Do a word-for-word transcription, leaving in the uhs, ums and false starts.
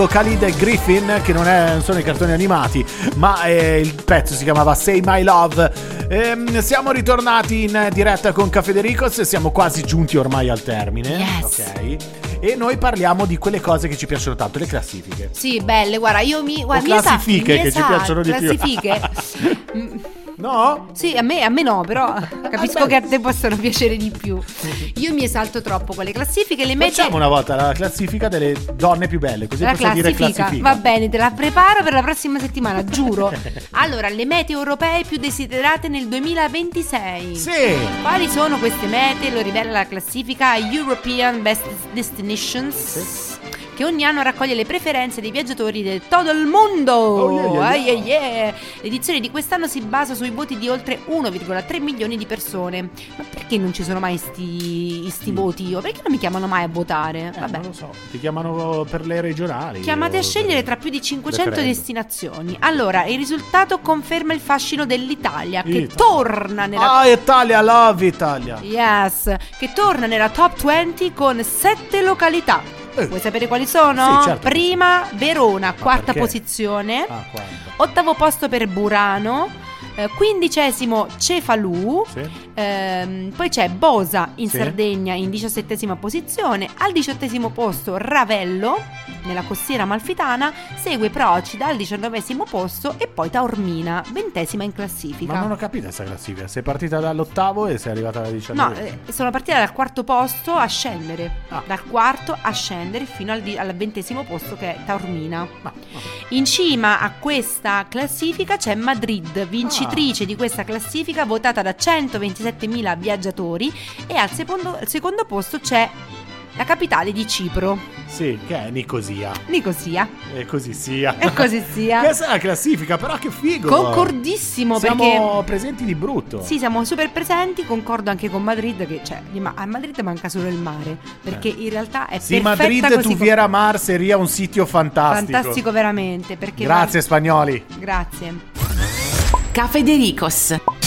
Khalid e Griffin, che non, è, non sono i cartoni animati, ma eh, il pezzo si chiamava Say My Love. Ehm, siamo ritornati in diretta con Caffè De Ricos, siamo quasi giunti ormai al termine. Yes. Ok. E noi parliamo di quelle cose che ci piacciono tanto, le classifiche. Sì, belle, guarda, io mi... Guarda, o classifiche mi che esatto, ci piacciono di classifiche. più. No? Sì, a me, a me no, però capisco che a te possono piacere di più. Io mi esalto troppo con le classifiche, le mete... Facciamo una volta la classifica delle donne più belle, così la possiamo dire classifica. classifica. Va bene, te la preparo per la prossima settimana, giuro. Allora, le mete europee più desiderate nel duemilaventisei. Sì. Quali sono queste mete? Lo rivela la classifica European Best Destinations. Sì. Che ogni anno raccoglie le preferenze dei viaggiatori di tutto il mondo. Oh, yeah, yeah, Ah, yeah. yeah, yeah. L'edizione di quest'anno si basa sui voti di oltre uno virgola tre milioni di persone. Ma perché non ci sono mai sti, sti Mm. voti io? Perché non mi chiamano mai a votare? Eh, Vabbè. non lo so, ti chiamano per le regionali. Chiamate a o scegliere per- tra più di cinquecento referendum. destinazioni. Allora, il risultato conferma il fascino dell'Italia, che Italia. torna nella Ah, Italia, love Italia. Yes, che torna nella top venti con sette località. Eh. Vuoi sapere quali sono? Sì, certo. Prima Verona, quarta perché? posizione. Ah, quando? Ottavo posto per Burano. eh, Quindicesimo Cefalù. Sì. ehm, Poi c'è Bosa in Sì. Sardegna in diciassettesima posizione. Al diciottesimo posto Ravello nella costiera amalfitana. Segue Procida al diciannovesimo posto. E poi Taormina, ventesima in classifica. Ma non ho capito questa classifica. Sei partita dall'ottavo e sei arrivata alla No, diciannove. eh, sono partita dal quarto posto a scendere. Ah. Dal quarto a scendere fino al, di- al ventesimo posto, che è Taormina. Ma, In cima a questa classifica c'è Madrid, vincitrice Ah. di questa classifica, votata da centoventisettemila viaggiatori. E al secondo, al secondo posto c'è la capitale di Cipro, sì, che è Nicosia. Nicosia. E così sia. E così sia. Questa è la classifica, però che figo. Concordissimo, Siamo perché presenti di brutto. sì, siamo super presenti. Concordo anche con Madrid, che cioè, ma a Madrid manca solo il mare, perché in realtà è Sì, perfetta Madrid, così tu com- Viera Mar seria un sito fantastico. fantastico veramente, perché Grazie spagnoli. Grazie. Caffè De Ricos.